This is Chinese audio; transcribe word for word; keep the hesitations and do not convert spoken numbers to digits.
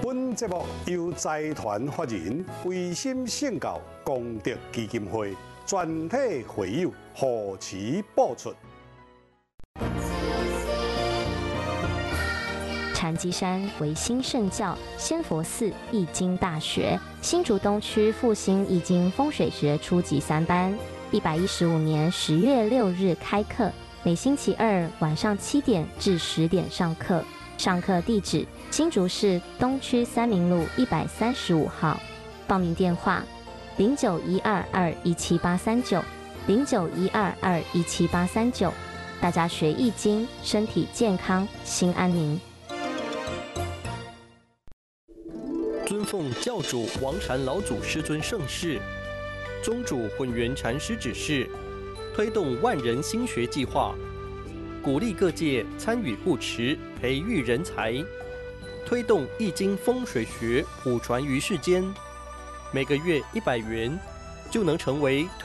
本节目由财团法人维心圣教功德基金会全体会友贺持播出。 禅机山维新圣教仙佛寺易经大学新竹东区复兴易经风水学初级三班，一百一十五年十月六日开课，每星期二晚上七点至十点上课。上课地址：新竹市东区三民路一百三十五号。报名电话：零九一二二一七八三九零九一二二一七八三九。大家学易经，身体健康，心安宁。 尊奉教主王禅老祖师尊盛世，宗主混元禅师指示，推动万人心学计划，鼓励各界参与护持，培育人才，推动易经风水学普传于世间。每个月一百元，就能成为